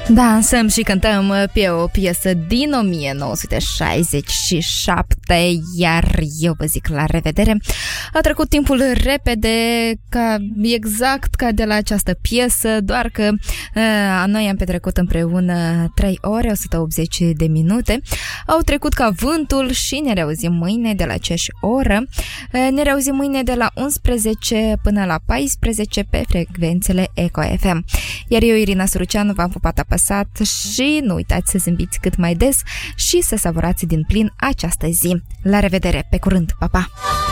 Dansăm și cântăm pe o piesă din 1967, iar eu vă zic la revedere. A trecut timpul repede, exact ca de la această piesă, doar că noi am petrecut împreună 3 ore, 180 de minute. Au trecut ca vântul și ne reauzim mâine de la aceeași oră. Ne reauzim mâine de la 11 până la 14 pe frecvențele Eco FM. Iar eu, Irina Suruceanu, v-am pupat apăsat și nu uitați să zâmbiți cât mai des și să savurați din plin această zi. La revedere, pe curând, pa, pa!